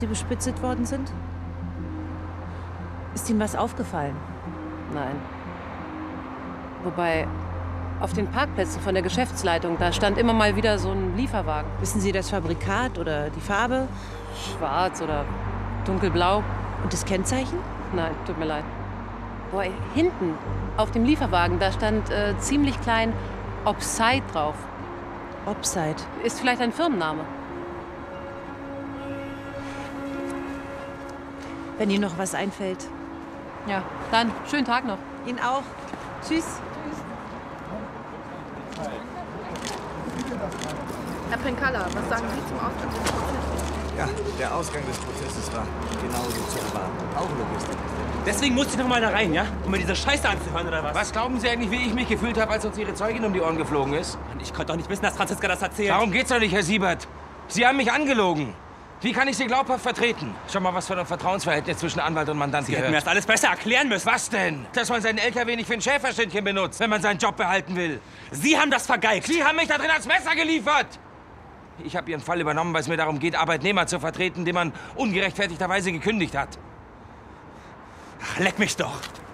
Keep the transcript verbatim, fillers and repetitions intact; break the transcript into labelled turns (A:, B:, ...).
A: die bespitzelt worden sind? Ist Ihnen was aufgefallen?
B: Nein. Wobei, auf den Parkplätzen von der Geschäftsleitung, da stand immer mal wieder so ein Lieferwagen.
A: Wissen Sie das Fabrikat oder die Farbe?
B: Schwarz oder dunkelblau.
A: Und das Kennzeichen?
B: Nein, tut mir leid. Boah, hinten auf dem Lieferwagen, da stand äh, ziemlich klein Opside drauf.
A: Opside.
B: Ist vielleicht ein Firmenname.
A: Wenn Ihnen noch was einfällt.
B: Ja, dann schönen Tag noch.
A: Ihnen auch. Tschüss.
C: Herr Prinkalla, was sagen Sie zum Ausgang des Prozesses?
D: Ja, der Ausgang des Prozesses war genauso zu erwarten. Auch Logistik.
E: Deswegen musste ich noch mal da rein, ja? Um mir diese Scheiße anzuhören, oder was?
D: Was glauben Sie eigentlich, wie ich mich gefühlt habe, als uns Ihre Zeugin um die Ohren geflogen ist?
E: Mann, ich konnte doch nicht wissen, dass Franziska das erzählt.
D: Darum geht's doch nicht, Herr Siebert. Sie haben mich angelogen. Wie kann ich Sie glaubhaft vertreten? Schon mal was von einem Vertrauensverhältnis zwischen Anwalt und Mandant
E: Sie
D: gehört.
E: hätten mir das alles besser erklären müssen.
D: Was denn? Dass man seinen L K W nicht für ein Schäferstündchen benutzt, wenn man seinen Job behalten will.
E: Sie haben das vergeigt.
D: Sie haben mich da drin als Messer geliefert. Ich habe Ihren Fall übernommen, weil es mir darum geht, Arbeitnehmer zu vertreten, den man ungerechtfertigterweise gekündigt hat.
E: Ach, leck mich doch.